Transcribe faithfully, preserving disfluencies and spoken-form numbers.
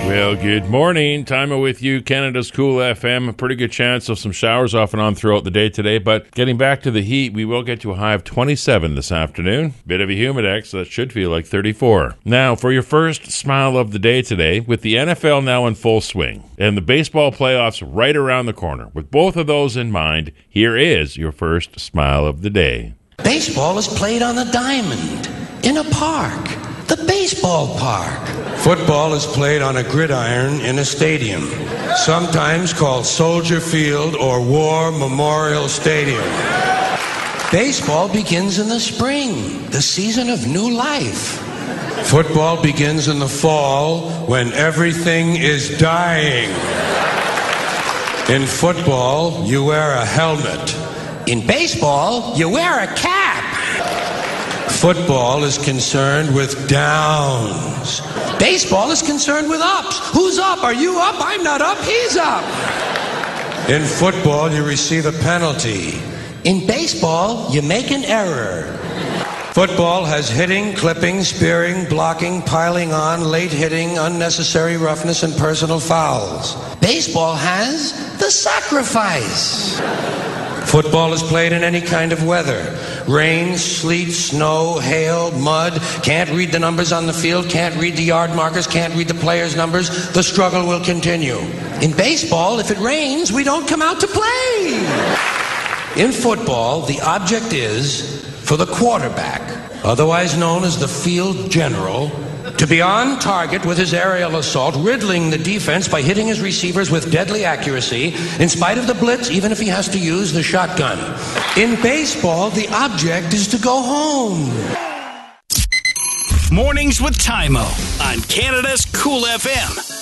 Well, good morning. Time with you, Canada's Cool F M. A pretty good chance of some showers off and on throughout the day today, but getting back to the heat, we will get to a high of twenty-seven this afternoon. Bit of a humidex, so that should feel like thirty-four. Now, for your first smile of the day today, with the N F L now in full swing and the baseball playoffs right around the corner, with both of those in mind, here is your first smile of the day. Baseball is played on the diamond, in a park, the baseball park. Football is played on a gridiron in a stadium, sometimes called Soldier Field or War Memorial Stadium. Baseball begins in the spring, the season of new life. Football begins in the fall when everything is dying. In football, you wear a helmet. In baseball, you wear a cap. Football is concerned with downs. Baseball is concerned with ups. Who's up? Are you up? I'm not up. He's up. In football, you receive a penalty. In baseball, you make an error. Football has hitting, clipping, spearing, blocking, piling on, late hitting, unnecessary roughness, and personal fouls. Baseball has the sacrifice. Football is played in any kind of weather. Rain, sleet, snow, hail, mud. Can't read the numbers on the field, can't read the yard markers, can't read the players' numbers. The struggle will continue. In baseball, if it rains, we don't come out to play. In football, the object is for the quarterback, otherwise known as the field general, to be on target with his aerial assault, riddling the defense by hitting his receivers with deadly accuracy, in spite of the blitz, even if he has to use the shotgun. In baseball, the object is to go home. Mornings with Tymo on Canada's Cool F M.